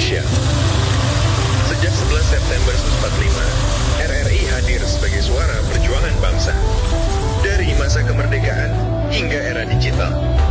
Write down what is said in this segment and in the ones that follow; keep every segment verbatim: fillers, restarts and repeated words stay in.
Indonesia. Sejak sebelas September seribu sembilan ratus empat puluh lima, R R I hadir sebagai suara perjuangan bangsa. Dari masa kemerdekaan hingga era digital.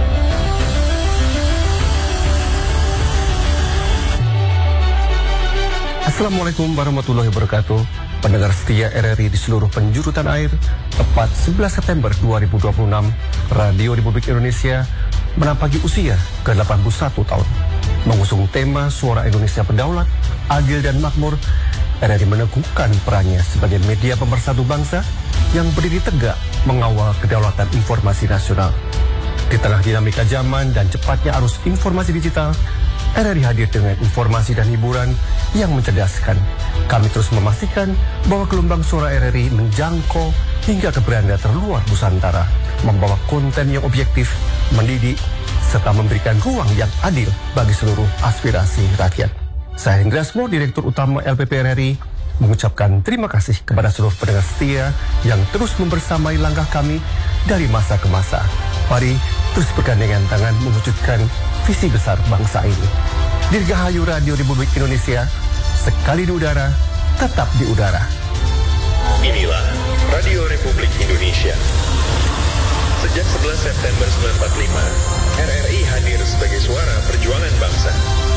Assalamualaikum warahmatullahi wabarakatuh. Pendengar setia R R I di seluruh penjuru tanah air, tepat sebelas September dua ribu dua puluh enam, Radio Republik Indonesia menampaki usia ke delapan puluh satu tahun. Mengusung tema Suara Indonesia Berdaulat, Adil dan Makmur, R R I meneguhkan perannya sebagai media pemersatu bangsa yang berdiri tegak mengawal kedaulatan informasi nasional. Di tengah dinamika zaman dan cepatnya arus informasi digital, R R I hadir dengan informasi dan hiburan yang mencerdaskan. Kami terus memastikan bahwa gelombang suara R R I menjangkau hingga ke beranda terluar Nusantara, membawa konten yang objektif, mendidik, serta memberikan ruang yang adil bagi seluruh aspirasi rakyat. Saya Hendriasmo, Direktur Utama L P P R R I, mengucapkan terima kasih kepada seluruh pendengar setia yang terus membersamai langkah kami dari masa ke masa. Mari terus bergandengan tangan mewujudkan visi besar bangsa ini. Dirgahayu Radio Republik Indonesia, sekali di udara, tetap di udara. Inilah Radio Republik Indonesia. Sejak sebelas September seribu sembilan ratus empat puluh lima, R R I hadir sebagai suara perjuangan bangsa.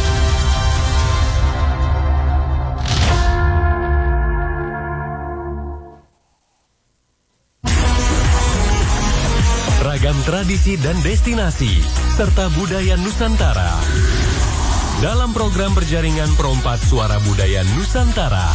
Ragam tradisi dan destinasi, serta budaya Nusantara. Dalam program berjaringan Perompat Suara Budaya Nusantara.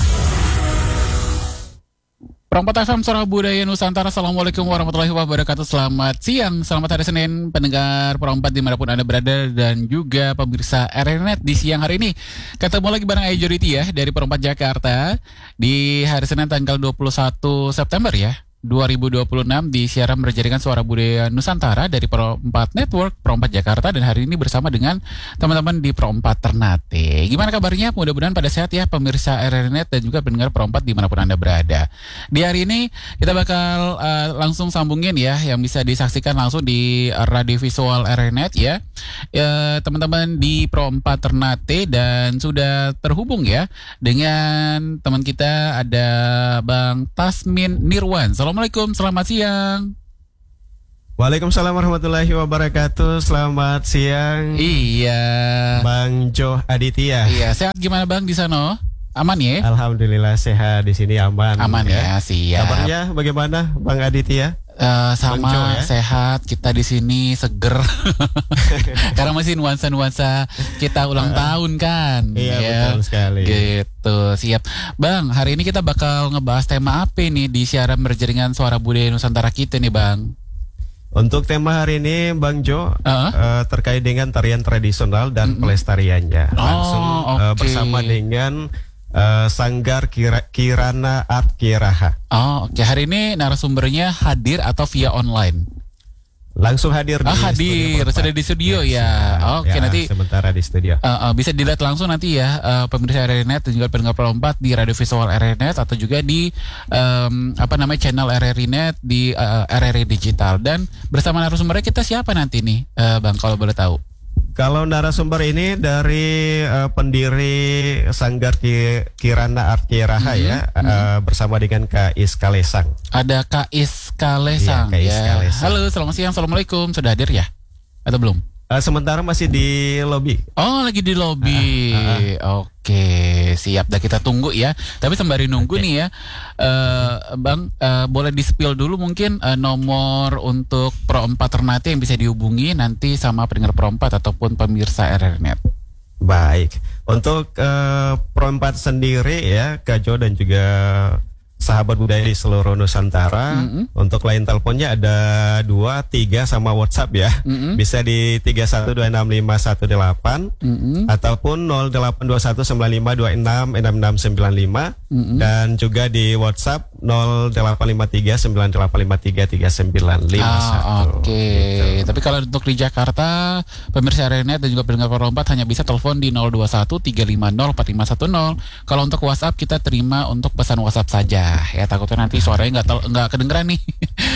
Perompat F M Suara Budaya Nusantara. Assalamualaikum warahmatullahi wabarakatuh. Selamat siang, selamat hari Senin, pendengar Perompat dimanapun Anda berada, dan juga pemirsa R R I Net di siang hari ini. Ketemu lagi bareng Ajoriti ya, dari Perompat Jakarta, di hari Senin tanggal dua puluh satu September ya, dua ribu dua puluh enam, di siaran berjaringan Suara Budaya Nusantara dari Perompat Network, Perompat Jakarta, dan hari ini bersama dengan teman-teman di Perompat Ternate. Gimana kabarnya? Mudah-mudahan pada sehat ya pemirsa R R I Net dan juga pendengar Perompat dimanapun Anda berada. Di hari ini kita bakal uh, langsung sambungin ya, yang bisa disaksikan langsung di radio visual R R I Net ya, uh, teman-teman di Perompat Ternate, dan sudah terhubung ya dengan teman kita, ada Bang Tasmin Nirwan. Assalamualaikum, selamat siang. Waalaikumsalam warahmatullahi wabarakatuh. Selamat siang. Iya. Bang Jo Aditya. Iya, sehat gimana Bang di sana? Aman ya? Alhamdulillah sehat di sini, aman. Aman ya, ya siap. Kabarnya bagaimana Bang Aditya? Uh, sama Jo, ya? Sehat, kita di sini seger. Karena masih nuansa-nuansa kita ulang tahun kan. Iya ya, betul sekali. Gitu, siap. Bang, hari ini kita bakal ngebahas tema apa nih di siaran berjaringan Suara Budaya Nusantara kita nih Bang? Untuk tema hari ini Bang Jo, uh-huh. uh, terkait dengan tarian tradisional dan mm-hmm. pelestariannya. Langsung oh, okay. uh, bersama dengan Uh, Sanggar Kira, Kirana Art Kiraha. Oh, oke. Okay. Hari ini narasumbernya hadir atau via online? Langsung hadir oh, di hadir, studio. Sudah di studio ya. ya. Oke, okay, ya, nanti sementara di studio. Uh, uh, bisa dilihat langsung nanti ya, uh, pemirsa R R I Net dan juga pendengar Perompat di radio visual R R I Net, atau juga di um, apa namanya channel R R I Net di uh, R R I Digital. Dan bersama narasumbernya kita siapa nanti nih, uh, Bang, kalau boleh tahu? Kalau narasumber ini dari uh, pendiri Sanggar Kirana Art Kiraha mm-hmm. ya, uh, mm-hmm. bersama dengan Kak Iska Lesang. Ada Kak Iska Lesang. Iya, Kak Iska ya. Lesang. Halo, selamat siang, assalamualaikum. Sudah hadir ya? Atau belum? Uh, sementara masih di lobi. Oh, lagi di lobi. Uh, uh, uh. Oke, siap. Dah kita tunggu ya. Tapi sembari nunggu okay. nih ya, uh, Bang, uh, boleh di-spill dulu mungkin uh, nomor untuk Perompat Ternate yang bisa dihubungi nanti sama pendengar Perompat ataupun pemirsa R R I Net. Baik. Untuk uh, Perompat sendiri ya, Kak Jo dan juga sahabat budaya di seluruh Nusantara. Mm-hmm. Untuk line teleponnya ada dua, tiga sama WhatsApp ya. Mm-hmm. Bisa di tiga satu dua enam lima satu delapan mm-hmm. ataupun nol delapan dua satu sembilan lima dua enam enam enam sembilan lima mm-hmm. dan juga di WhatsApp nol delapan lima tiga sembilan delapan lima tiga tiga sembilan lima satu. Ah, Oke. Okay. Gitu. Tapi kalau untuk di Jakarta, pemirsa R R I Net dan juga pendengar Perompat hanya bisa telepon di nol dua satu tiga lima nol empat lima satu nol. Kalau untuk WhatsApp kita terima untuk pesan WhatsApp saja. Ya, takutnya nanti suaranya nggak nggak kedengeran nih.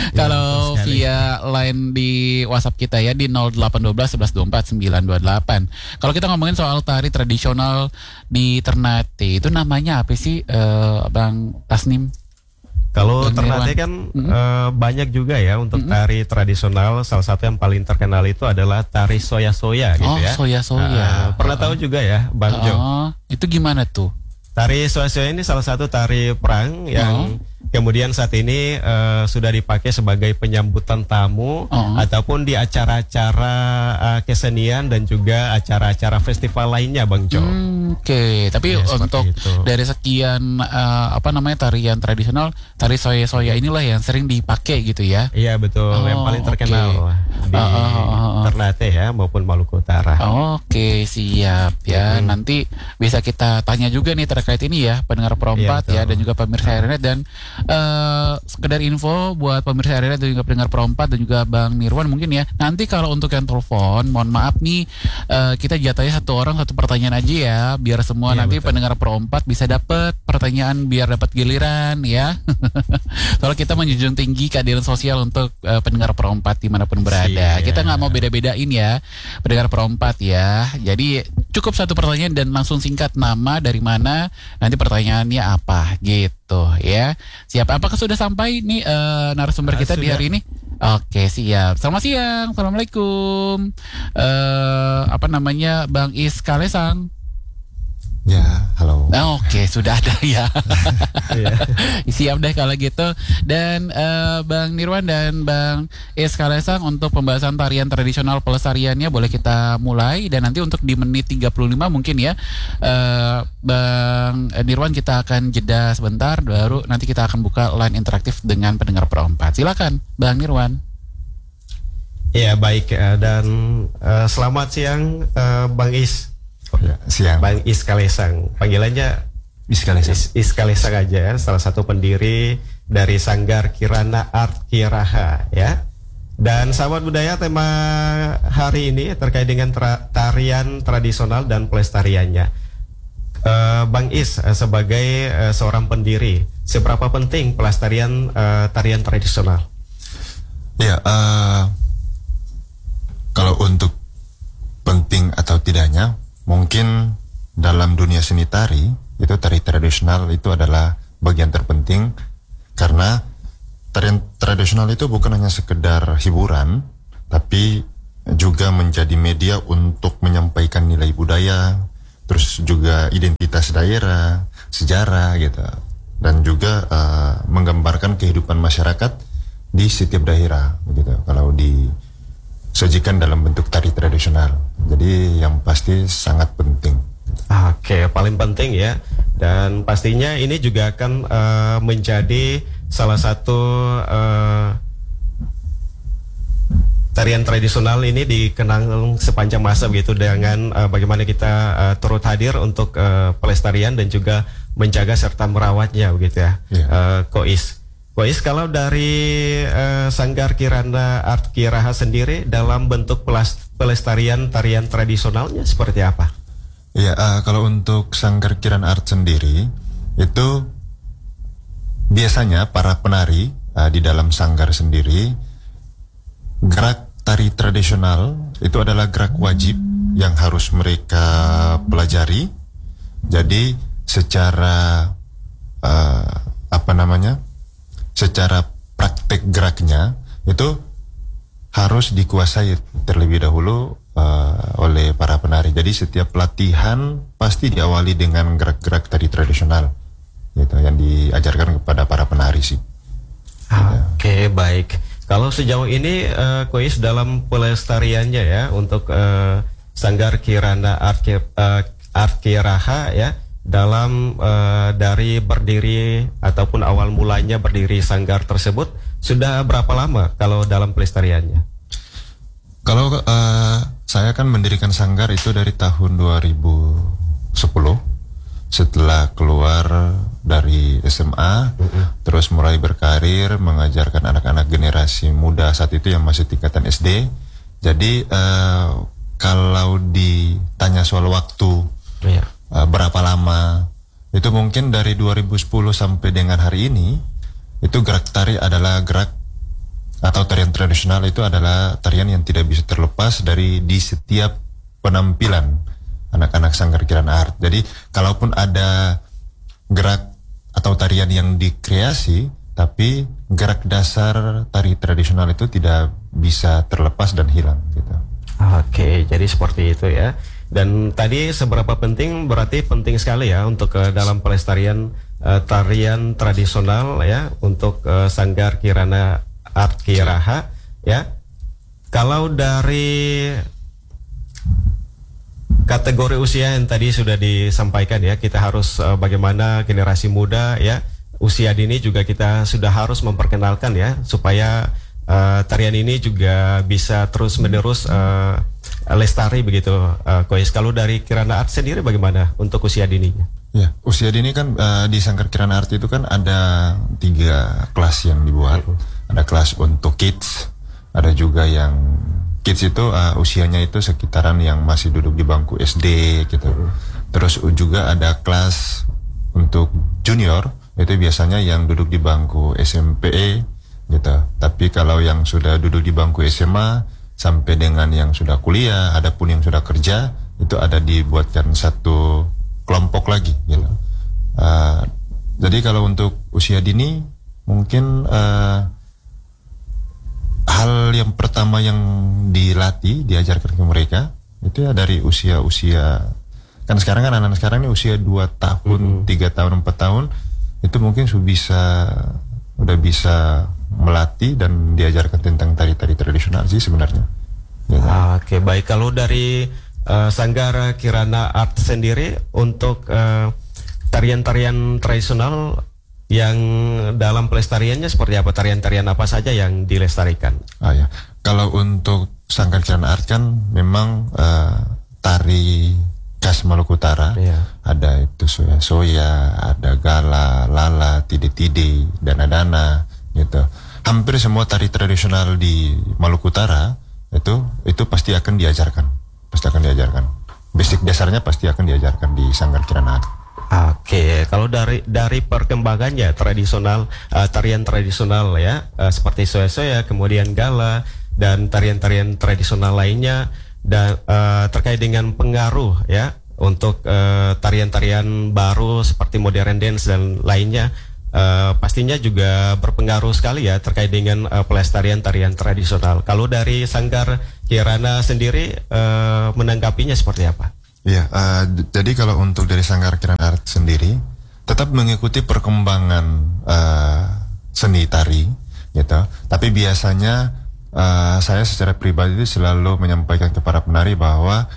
Kalau via line di WhatsApp kita ya di nol delapan satu dua satu satu dua empat sembilan dua delapan. Kalau kita ngomongin soal tari tradisional di Ternate, itu namanya apa sih, uh, Bang Tasnim? Kalau Bang Ternate Nirwan. kan Mm-hmm. eh, banyak juga ya untuk Mm-hmm. tari tradisional. Salah satu yang paling terkenal itu adalah tari soya-soya gitu Oh, ya. soya-soya. Ah, pernah tahu juga ya, Bang Jo? Oh, itu gimana tuh? Tari soya-soya ini salah satu tari perang yang kemudian saat ini eh, sudah dipakai sebagai penyambutan tamu Oh. ataupun di acara-acara eh, kesenian dan juga acara-acara festival lainnya, Bang Jo. Hmm, Oke, tapi Ya, seperti untuk itu. dari sekian uh, apa namanya tarian tradisional, tari soya-soya inilah yang sering dipakai gitu ya. Iya betul, Oh, yang paling terkenal oke. di Ah, ah, ah, ah. Ternate ya maupun Maluku Utara. Oke, siap ya. Hmm. Nanti bisa kita tanya juga nih terkait ini ya, pendengar Perompat Iya, ya, betul. dan juga pemirsa Airnet. Dan uh, sekedar info buat pemirsa Airnet dan juga pendengar Perompat dan juga Bang Nirwan mungkin ya. Nanti kalau untuk yang telepon, mohon maaf nih, uh, kita jatahnya satu orang satu pertanyaan aja ya, biar semua Iya, nanti betul. pendengar Perompat bisa dapat pertanyaan, biar dapat giliran ya. Soalnya kita menjunjung tinggi keadilan sosial untuk uh, pendengar Perompat dimanapun berada. Siap. Kita nggak mau beda-bedain ya pendengar Perompat ya. Jadi cukup satu pertanyaan dan langsung singkat, nama, dari mana, nanti pertanyaannya apa gitu ya. Siap. Apakah sudah sampai nih uh, narasumber Ah, kita di sudah. hari ini? Oke, siap. Selamat siang. Assalamualaikum. Uh, apa namanya, Bang Is Kalesang? Ya, halo. Nah, oke, sudah ada ya. Iya. Siap deh kalau gitu. Dan eh, Bang Nirwan dan Bang Is Kalesang, untuk pembahasan tarian tradisional pelestariannya boleh kita mulai. Dan nanti untuk di menit tiga puluh lima mungkin ya, eh, Bang Nirwan kita akan jeda sebentar, baru nanti kita akan buka line interaktif dengan pendengar Perompat. Silakan Bang Nirwan. Iya baik eh, dan eh, selamat siang eh, Bang Is. Oh ya, siang. Bang Is Kalesang, panggilannya Iskalesang. Is, Is Kalesang aja ya, salah satu pendiri dari Sanggar Kirana Art Kiraha ya. Dan sahabat budaya, tema hari ini terkait dengan tra- tarian tradisional dan pelestariannya. Eh, Bang Is eh, sebagai eh, seorang pendiri, seberapa penting pelestarian eh, tarian tradisional? Ya, eh, kalau untuk penting atau tidaknya, mungkin dalam dunia seni tari, itu tari tradisional itu adalah bagian terpenting, karena tarian tradisional itu bukan hanya sekedar hiburan, tapi juga menjadi media untuk menyampaikan nilai budaya, terus juga identitas daerah, sejarah gitu, dan juga uh, menggambarkan kehidupan masyarakat di setiap daerah begitu. Kalau disajikan dalam bentuk tari tradisional, jadi yang pasti sangat penting. Oke, paling penting ya. Dan pastinya ini juga akan eh, menjadi salah satu eh, tarian tradisional ini dikenang sepanjang masa begitu, dengan eh, bagaimana kita eh, turut hadir untuk eh, pelestarian dan juga menjaga serta merawatnya begitu ya. Iya. Eh, Kois. Kois, kalau dari eh, Sanggar Kirana Art Kiraha sendiri dalam bentuk pelas- pelestarian tarian tradisionalnya seperti apa? Ya, uh, kalau untuk Sanggar Kirana Art sendiri, itu biasanya para penari uh, di dalam sanggar sendiri, gerak tari tradisional itu adalah gerak wajib yang harus mereka pelajari. Jadi secara uh, apa namanya, secara praktek geraknya itu harus dikuasai terlebih dahulu uh, oleh para penari. Jadi setiap latihan pasti diawali dengan gerak-gerak tari tradisional, gitu, yang diajarkan kepada para penari sih. Oke, baik. Kalau sejauh ini uh, Kois dalam pelestariannya ya untuk uh, Sanggar Kirana Art, Ki- uh, Art Kiraha ya, dalam uh, dari berdiri ataupun awal mulanya berdiri sanggar tersebut, sudah berapa lama kalau dalam pelestariannya? Kalau uh, saya kan mendirikan sanggar itu dari tahun dua ribu sepuluh, setelah keluar dari S M A, mm-hmm. terus mulai berkarir mengajarkan anak-anak generasi muda saat itu yang masih tingkatan S D. Jadi uh, kalau ditanya soal waktu, Iya. uh, berapa lama, itu mungkin dari dua ribu sepuluh sampai dengan hari ini, itu gerak tari adalah gerak atau tarian tradisional itu adalah tarian yang tidak bisa terlepas dari di setiap penampilan anak-anak Sanggar Kirana Art. Jadi kalaupun ada gerak atau tarian yang dikreasi, tapi gerak dasar tari tradisional itu tidak bisa terlepas dan hilang gitu. Oke, jadi seperti itu ya. Dan tadi seberapa penting, berarti penting sekali ya untuk uh, dalam pelestarian uh, tarian tradisional ya untuk uh, Sanggar Kirana Art Kiraha ya. Kalau dari kategori usia yang tadi sudah disampaikan ya, kita harus uh, bagaimana generasi muda ya, usia dini juga kita sudah harus memperkenalkan ya, supaya uh, tarian ini juga bisa terus menerus uh, lestari begitu. uh, Kois, kalau dari Kirana Art sendiri bagaimana untuk usia dininya? Ya, usia dini kan uh, di Sanggar Kirana Art itu kan ada tiga kelas yang dibuat. Ada kelas untuk kids, ada juga yang kids itu uh, usianya itu sekitaran yang masih duduk di bangku S D gitu. Terus juga ada kelas untuk junior, itu biasanya yang duduk di bangku S M P E gitu. Tapi kalau yang sudah duduk di bangku S M A sampai dengan yang sudah kuliah, adapun yang sudah kerja, itu ada dibuatkan satu kelompok lagi gitu. Uh, jadi kalau untuk usia dini mungkin uh, hal yang pertama yang dilatih, diajarkan ke mereka itu ya dari usia-usia, kan sekarang kan anak-anak sekarang ini usia dua tahun, tiga mm-hmm. tahun, empat tahun, itu mungkin sudah bisa udah bisa melatih dan diajarkan tentang tari-tari tradisional sih sebenarnya. Ya, ah, Oke, okay, baik. Kalau dari uh, Sanggar Kirana Art sendiri untuk uh, tarian-tarian tradisional yang dalam pelestariannya seperti apa? Tarian-tarian apa saja yang dilestarikan? Ah ya, kalau untuk Sanggar Kirana Art kan memang uh, tari khas Maluku Utara. Yeah. Ada itu soya-soya, ada gala, lala, tide-tide, dana-dana gitu. Hampir semua tari tradisional di Maluku Utara itu itu pasti akan diajarkan, pasti akan diajarkan. Basic dasarnya pasti akan diajarkan di Sanggar Kirana Art. Oke, kalau dari dari perkembangannya tradisional, uh, tarian tradisional ya, uh, seperti soya-soya, kemudian gala dan tarian-tarian tradisional lainnya, dan uh, terkait dengan pengaruh ya untuk uh, tarian-tarian baru seperti modern dance dan lainnya, uh, pastinya juga berpengaruh sekali ya terkait dengan uh, pelestarian tarian tradisional. Kalau dari Sanggar Kirana sendiri uh, menanggapinya seperti apa? Ya, uh, jadi kalau untuk dari Sanggar Kirana Art sendiri tetap mengikuti perkembangan uh, seni tari, gitu. Tapi biasanya uh, saya secara pribadi selalu menyampaikan kepada penari bahwa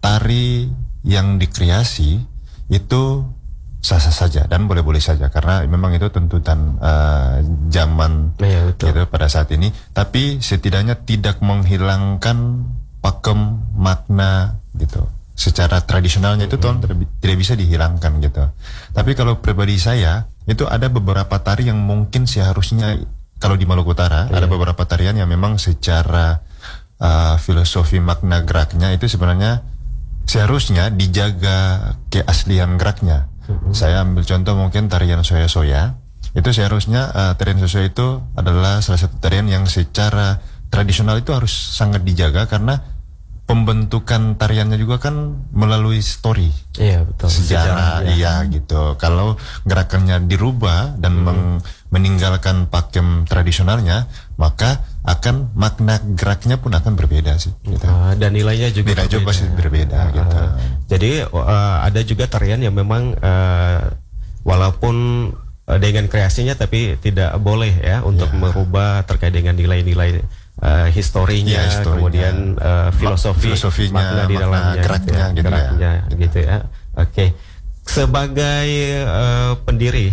tari yang dikreasi itu sah-sah saja dan boleh-boleh saja karena memang itu tuntutan uh, zaman ya, gitu pada saat ini. Tapi setidaknya tidak menghilangkan pakem makna gitu. Secara tradisionalnya itu mm-hmm. tuh tidak bisa dihilangkan gitu. Tapi kalau pribadi saya itu ada beberapa tari yang mungkin seharusnya kalau di Maluku Utara yeah. ada beberapa tarian yang memang secara uh, filosofi makna geraknya itu sebenarnya seharusnya dijaga keaslian geraknya. Mm-hmm. Saya ambil contoh mungkin tarian soya-soya. Itu seharusnya uh, tarian soya-soya itu adalah salah satu tarian yang secara tradisional itu harus sangat dijaga karena pembentukan tariannya juga kan melalui story, iya betul, sejarah, sejarah iya ya. Gitu. Kalau gerakannya dirubah dan hmm. meng- meninggalkan pakem tradisionalnya, maka akan makna geraknya pun akan berbeda sih. Gitu. Uh, dan nilainya juga Nilai juga pasti berbeda. Uh, gitu. Jadi uh, ada juga tarian yang memang uh, walaupun uh, dengan kreasinya tapi tidak boleh ya untuk yeah. merubah terkait dengan nilai-nilai Uh, historinya, ya, historinya, kemudian uh, filosofi, filosofinya, makna di dalamnya, geraknya, ya, gitu, geraknya, ya. gitu ya. Oke, okay. Sebagai uh, pendiri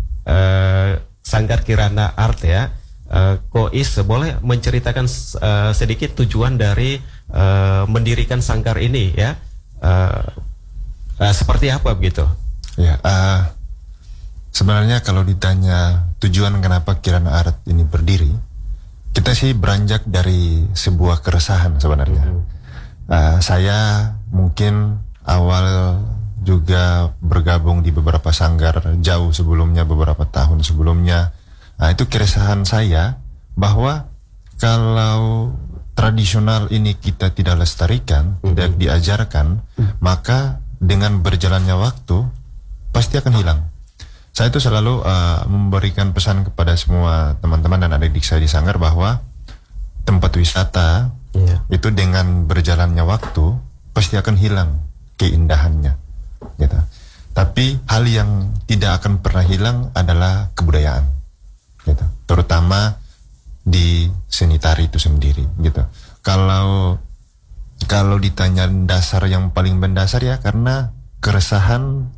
uh, Sanggar Kirana Art ya, uh, Kois boleh menceritakan uh, sedikit tujuan dari uh, mendirikan sanggar ini ya, uh, uh, seperti apa begitu? Ya, uh, sebenarnya kalau ditanya tujuan kenapa Kirana Art ini berdiri. Kita sih beranjak dari sebuah keresahan sebenarnya. Mm-hmm. Uh, saya mungkin awal juga bergabung di beberapa sanggar jauh sebelumnya, beberapa tahun sebelumnya. Nah, itu keresahan saya bahwa kalau tradisional ini kita tidak lestarikan, mm-hmm. tidak diajarkan, mm-hmm. maka dengan berjalannya waktu pasti akan hilang. Saya itu selalu uh, memberikan pesan kepada semua teman-teman dan adik-adik saya di Sanggar bahwa tempat wisata yeah. itu dengan berjalannya waktu pasti akan hilang keindahannya, gitu. Tapi hal yang tidak akan pernah hilang adalah kebudayaan, gitu. Terutama di seni tari itu sendiri, gitu. Kalau kalau ditanya dasar yang paling mendasar ya karena keresahan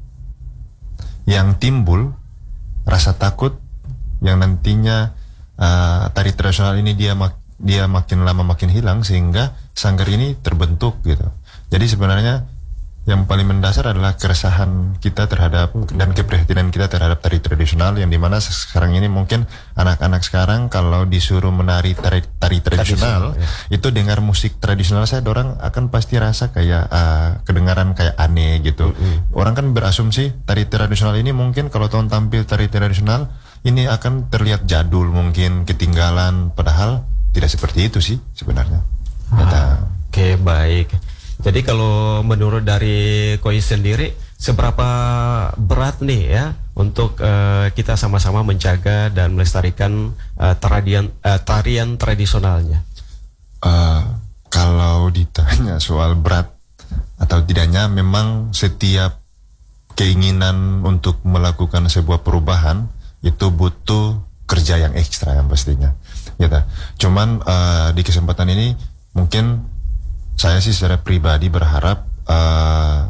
yang timbul, rasa takut yang nantinya uh, tari tradisional ini dia mak dia makin lama makin hilang sehingga Sanggar ini terbentuk, gitu. Jadi sebenarnya yang paling mendasar adalah keresahan kita terhadap dan keprihatinan kita terhadap tari tradisional, yang dimana sekarang ini mungkin anak-anak sekarang kalau disuruh menari tari, tari tradisional, tradisional ya. Itu dengar musik tradisional saya orang akan pasti rasa kayak uh, kedengaran kayak aneh gitu. Mm-hmm. Orang kan berasumsi tari tradisional ini mungkin kalau tahun tampil tari tradisional ini akan terlihat jadul, mungkin ketinggalan, padahal tidak seperti itu sih sebenarnya. Ah, Oke okay, baik. Jadi kalau menurut dari Kois sendiri, seberapa berat nih ya untuk uh, kita sama-sama menjaga dan melestarikan uh, tarian, uh, tarian tradisionalnya? Uh, kalau ditanya soal berat atau tidaknya, memang setiap keinginan untuk melakukan sebuah perubahan itu butuh kerja yang ekstra yang pastinya. Gitu. Cuman uh, di kesempatan ini mungkin saya sih secara pribadi berharap uh,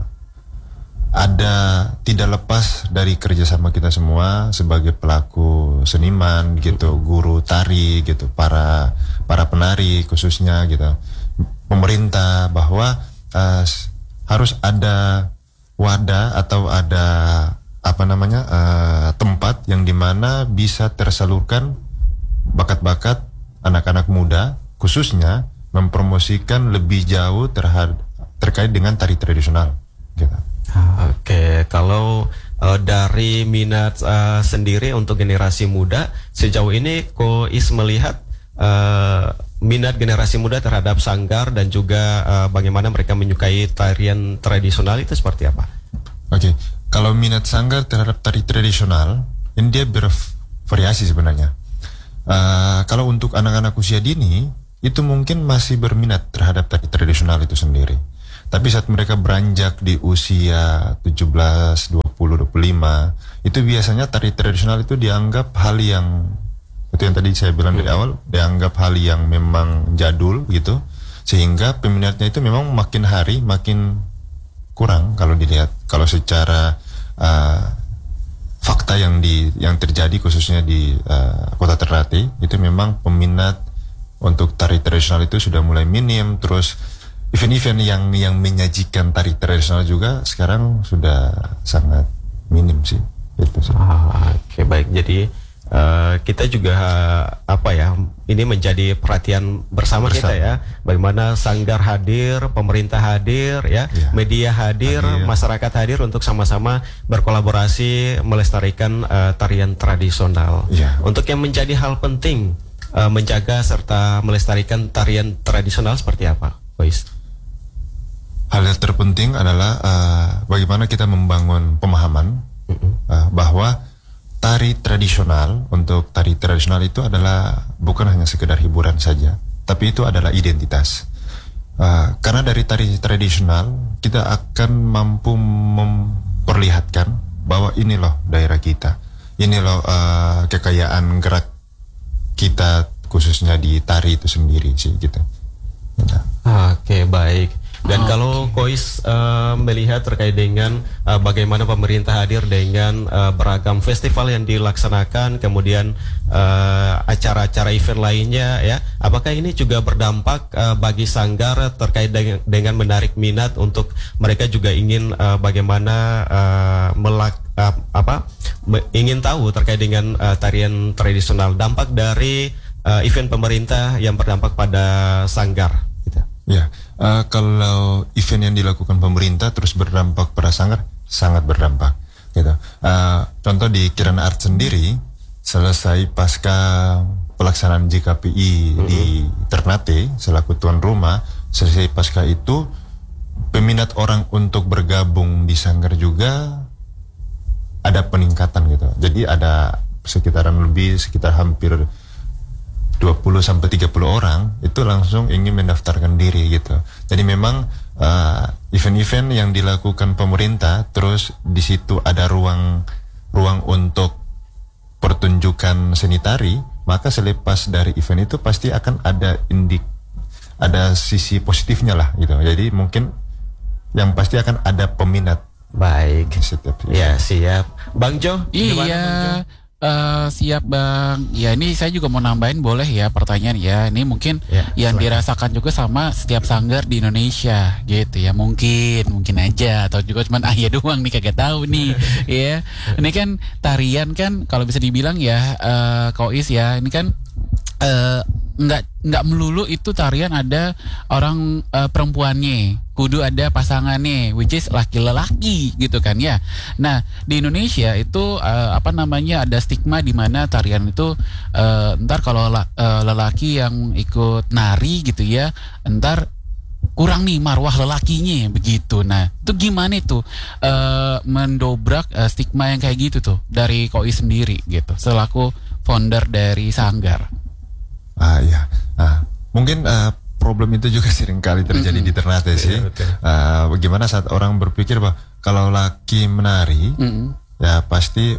ada tidak lepas dari kerjasama kita semua sebagai pelaku seniman gitu, guru tari gitu, para para penari khususnya gitu, pemerintah, bahwa uh, harus ada wadah atau ada apa namanya uh, tempat yang dimana bisa tersalurkan bakat-bakat anak-anak muda, khususnya mempromosikan lebih jauh terhadap terkait dengan tari tradisional, gitu. Oke, okay. Kalau uh, dari minat uh, sendiri untuk generasi muda sejauh ini, Kois melihat uh, minat generasi muda terhadap Sanggar dan juga uh, bagaimana mereka menyukai tarian tradisional itu seperti apa? Oke, okay. Kalau minat Sanggar terhadap tari tradisional ini dia bervariasi sebenarnya. Uh, kalau untuk anak-anak usia dini itu mungkin masih berminat terhadap tari tradisional itu sendiri. Tapi saat mereka beranjak di usia tujuh belas, dua puluh, dua puluh lima, itu biasanya tari tradisional itu dianggap hal yang, itu yang tadi saya bilang dari awal, dianggap hal yang memang jadul gitu. Sehingga peminatnya itu memang makin hari makin kurang kalau dilihat. Kalau secara uh, fakta yang di yang terjadi khususnya di uh, Kota Ternate, itu memang peminat untuk tari tradisional itu sudah mulai minim. Terus event-event yang yang menyajikan tari tradisional juga sekarang sudah sangat minim sih. Itu sih. Ah, Oke okay, baik. Jadi uh, kita juga uh, apa ya? Ini menjadi perhatian bersama, bersama kita ya. Bagaimana Sanggar hadir, pemerintah hadir, ya, ya. media hadir, hadir, masyarakat hadir untuk sama-sama berkolaborasi melestarikan uh, tarian tradisional. Ya. Untuk yang menjadi hal penting Uh, menjaga serta melestarikan tarian tradisional seperti apa, Kois? Hal yang terpenting adalah uh, bagaimana kita membangun pemahaman uh-uh. uh, bahwa tari tradisional, untuk tari tradisional itu adalah bukan hanya sekedar hiburan saja, tapi itu adalah identitas. Uh, karena dari tari tradisional kita akan mampu memperlihatkan bahwa ini loh daerah kita, ini loh uh, kekayaan gerak kita khususnya di tari itu sendiri sih gitu. Nah. Oke okay, baik. Dan oh, kalau okay. Kois uh, melihat terkait dengan uh, bagaimana pemerintah hadir dengan uh, beragam festival yang dilaksanakan, kemudian uh, acara-acara event lainnya, ya, apakah ini juga berdampak uh, bagi Sanggar terkait dengan, dengan menarik minat untuk mereka juga ingin uh, bagaimana uh, melak uh, apa me- ingin tahu terkait dengan uh, tarian tradisional, dampak dari uh, event pemerintah yang berdampak pada Sanggar? Gitu. Ya. Uh, kalau event yang dilakukan pemerintah terus berdampak pada Sanggar, sangat berdampak. Gitu. Uh, contoh di Kirana Art sendiri, selesai pasca pelaksanaan J K P I mm-hmm. di Ternate selaku tuan rumah, selesai pasca itu peminat orang untuk bergabung di Sanggar juga ada peningkatan gitu. Jadi ada sekitaran lebih sekitar hampir dua puluh sampai tiga puluh orang itu langsung ingin mendaftarkan diri gitu. Jadi memang uh, event-event yang dilakukan pemerintah, terus di situ ada ruang ruang untuk pertunjukan seni tari, maka selepas dari event itu pasti akan ada indik ada sisi positifnya lah gitu. Jadi mungkin yang pasti akan ada peminat. Baik. Setiap ya, siap. Bang Jo? Iya. Uh, siap Bang. Ya ini saya juga mau nambahin boleh ya pertanyaan ya. Ini mungkin ya, yang selain. dirasakan juga sama setiap sanggar di Indonesia gitu ya. Mungkin mungkin aja atau juga cuman ah ya doang nih kagak tahu nih ya. Ini kan tarian kan kalau bisa dibilang ya uh, Kois ya. Ini kan uh, nggak nggak melulu itu tarian ada orang uh, perempuannya, kudu ada pasangannya, which is laki-laki gitu kan ya. Nah di Indonesia itu uh, apa namanya ada stigma di mana tarian itu uh, ntar kalau la, uh, lelaki yang ikut nari gitu ya, ntar kurang nih marwah lelakinya begitu. Nah itu gimana itu uh, mendobrak uh, stigma yang kayak gitu tuh dari Koi sendiri gitu selaku founder dari Sanggar. Ah ya, ah, mungkin uh, problem itu juga sering kali terjadi mm-hmm. di Ternate sih. Uh, bagaimana saat orang berpikir bahwa kalau laki menari, mm-hmm. ya pasti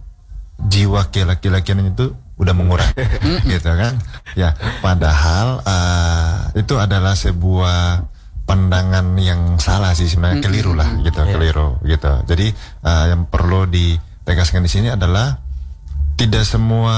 jiwa kelaki-lakian itu udah mengurang, gitu kan? Ya, padahal uh, itu adalah sebuah pandangan yang salah sih sebenarnya, mm-hmm. keliru lah, gitu, yeah. keliru, gitu. Jadi uh, yang perlu ditegaskan di sini adalah tidak semua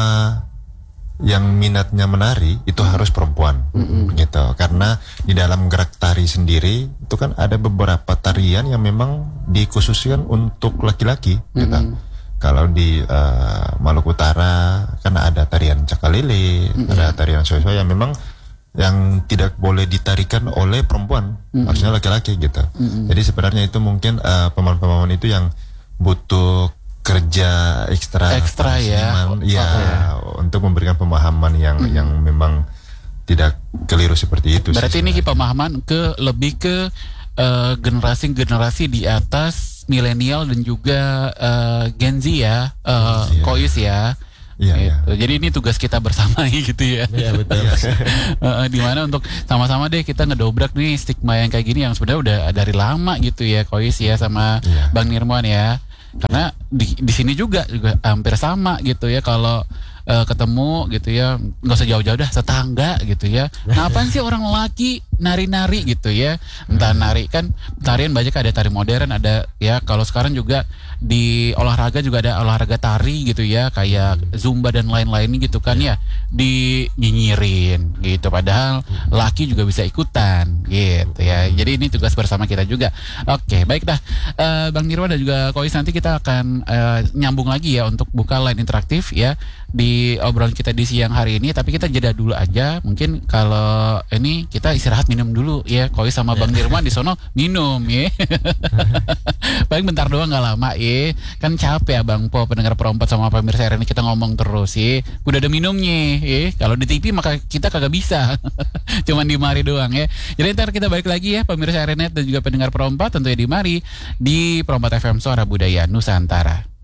yang minatnya menari itu mm. harus perempuan, mm-hmm. gitu. Karena di dalam gerak tari sendiri itu kan ada beberapa tarian yang memang dikhususkan untuk laki-laki, mm-hmm. gitu. Kalau di uh, Maluku Utara kan ada tarian cakalele, mm-hmm. ada tarian soe-soe yang memang yang tidak boleh ditarikan oleh perempuan, mm-hmm. harusnya laki-laki gitu. Mm-hmm. Jadi sebenarnya itu mungkin uh, pemahaman-pemahaman itu yang butuh kerja ekstra, ekstra ya, ya okay. untuk memberikan pemahaman yang hmm. yang memang tidak keliru seperti itu. Berarti ini pemahaman ke lebih ke uh, generasi-generasi di atas milenial dan juga uh, Gen Z ya, uh, yeah. Kois ya. Iya, gitu. iya. Jadi ini tugas kita bersama gitu ya. Iya betul. uh, di mana untuk sama-sama deh kita ngedobrak nih stigma yang kayak gini yang sebenarnya udah dari lama gitu ya, Kois ya sama yeah. Bang Nirman ya. Karena di di sini juga juga hampir sama gitu ya, kalau uh, ketemu gitu ya nggak usah jauh-jauh dah, tetangga gitu ya. Nah apaan sih orang laki nari-nari gitu ya, entah nari kan tarian banyak, ada tari modern, ada ya kalau sekarang juga di olahraga juga ada olahraga tari gitu ya, kayak zumba dan lain-lain gitu kan ya, dinyinyirin gitu, padahal laki juga bisa ikutan gitu ya. Jadi ini tugas bersama kita juga. Oke baik dah, uh, Bang Nirwan dan juga Kois, nanti kita akan uh, nyambung lagi ya untuk buka line interaktif ya di obrolan kita di siang hari ini. Tapi kita jeda dulu aja, mungkin kalau ini kita istirahat minum dulu ya, Kois sama Bang Nirwan di sono minum ya. Paling bentar doang nggak lama ya. Kan capek ya Bang Po, pendengar perempat sama pemirsa hari ini kita ngomong terus ya. Udah ada minumnya ya. Kalau di T V maka kita kagak bisa. Cuman di mari doang ya. Jadi ntar kita balik lagi ya pemirsa Renet dan juga pendengar perempat tentunya di mari di Perempat F M Suara Budaya Nusantara.